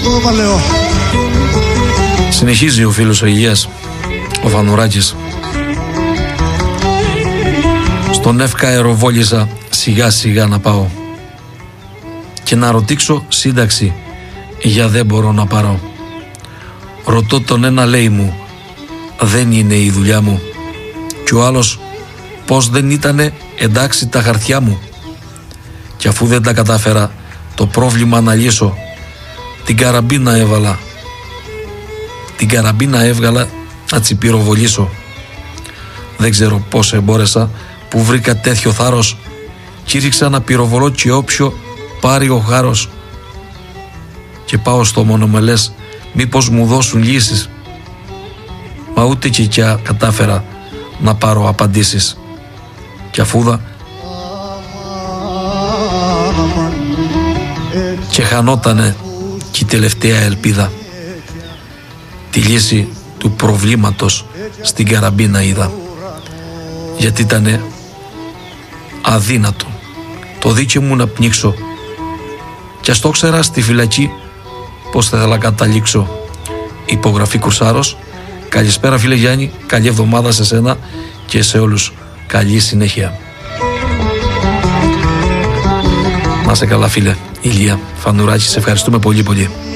Συνεχίζει ο φίλος ο Ηλίας, ο Φανουράκης. Στον Εύκα αεροβόλησα σιγά σιγά να πάω και να ρωτήξω σύνταξη για δεν μπορώ να πάρω. Ρωτώ τον ένα, λέει μου, δεν είναι η δουλειά μου, και ο άλλος, πως δεν ήτανε εντάξει τα χαρτιά μου. Και αφού δεν τα κατάφερα το πρόβλημα να λύσω, την καραμπίνα έβγαλα να τσιπυροβολήσω. Δεν ξέρω πως εμπόρεσα που βρήκα τέτοιο θάρρος, κήρυξα να πυροβολώ και όποιο πάρει ο χάρος. Και πάω στο μονομελές μήπως μου δώσουν λύσεις, μα ούτε και κατάφερα να πάρω απαντήσεις. Και αφούδα και χανότανε και η τελευταία ελπίδα, τη λύση του προβλήματος στην καραμπίνα είδα, γιατί ήτανε αδύνατο το δίκαιο μου να πνίξω, κι ας το ξέρα στη φυλακή πως θα ήθελα να καταλήξω. Υπογραφή Κουρσάρος. Καλησπέρα φίλε Γιάννη, καλή εβδομάδα σε σένα και σε όλους, καλή συνέχεια. Να σε καλά φίλε Ηλία Φανουράκη, σε ευχαριστούμε πολύ πολύ.